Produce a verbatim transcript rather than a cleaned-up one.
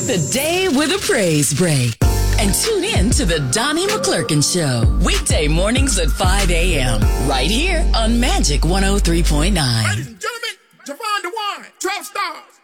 the day with a praise break. And tune in to the Donnie McClurkin Show, weekday mornings at five a.m. right here on Magic one oh three point nine. Ladies and gentlemen, Javon DeWine, twelve stars.